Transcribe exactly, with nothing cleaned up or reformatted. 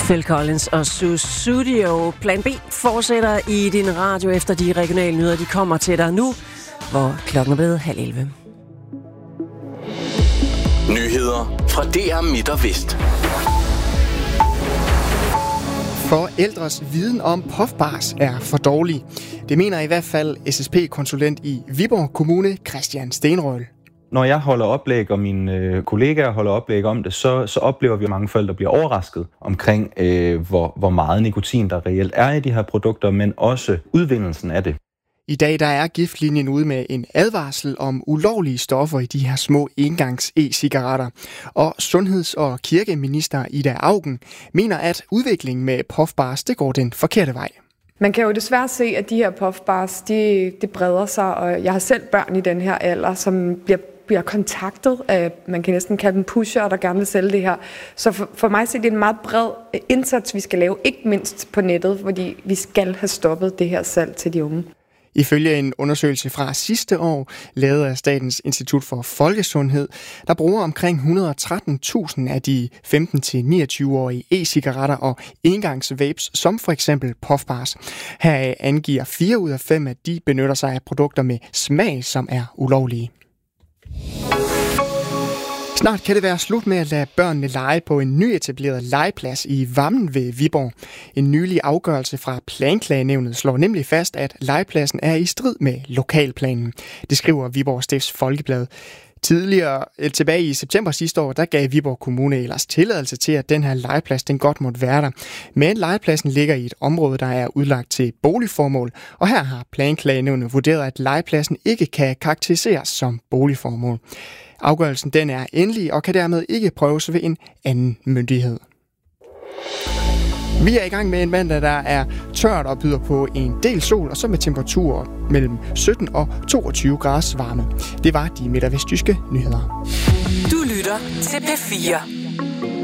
Phil Collins og Sussudio. Plan B fortsætter i din radio efter de regionale nyheder. De kommer til dig nu, hvor klokken er blevet halv elleve. Nyheder fra D R Midt og Vest. Forældres viden om puffbars er for dårlig. Det mener i hvert fald S S P-konsulent i Viborg Kommune, Christian Stenrøhl. Når jeg holder oplæg, og mine øh, kollegaer holder oplæg om det, så, så oplever vi, at mange forældre bliver overrasket omkring, øh, hvor, hvor meget nikotin der reelt er i de her produkter, men også udvindelsen af det. I dag der er Giftlinjen ude med en advarsel om ulovlige stoffer i de her små engangs e-cigaretter. Og sundheds- og kirkeminister Ida Auken mener, at udviklingen med puffbars, det går den forkerte vej. Man kan jo desværre se, at de her puffbars, de, de breder sig, og jeg har selv børn i den her alder, som bliver bliver kontaktet af, man kan næsten kalde dem pusher, der gerne vil sælge det her. Så for, for mig så er det en meget bred indsats, vi skal lave, ikke mindst på nettet, fordi vi skal have stoppet det her salg til de unge. Ifølge en undersøgelse fra sidste år, lavet af Statens Institut for Folkesundhed, der bruger omkring et hundrede og tretten tusind af de femten til niogtyve-årige e-cigaretter og engangs-vapes, som for eksempel puffbars. Her angiver fire ud af fem, at de benytter sig af produkter med smag, som er ulovlige. Snart kan det være slut med at lade børnene lege på en nyetableret legeplads i Vammen ved Viborg. En nylig afgørelse fra Planklagenævnet slår nemlig fast, at legepladsen er i strid med lokalplanen. Det skriver Viborg Stifts Folkeblad. Tidligere, tilbage i september sidste år, der gav Viborg Kommune ellers tilladelse til, at den her legeplads den godt måtte være der. Men legepladsen ligger i et område, der er udlagt til boligformål, og her har Planklagenævnet vurderet, at legepladsen ikke kan karakteriseres som boligformål. Afgørelsen den er endelig og kan dermed ikke prøves ved en anden myndighed. Vi er i gang med en mandag, der er tørt og byder på en del sol, og så med temperaturer mellem sytten og toogtyve graders varme. Det var de midt- og vestjyske nyheder. Du lytter til P fire.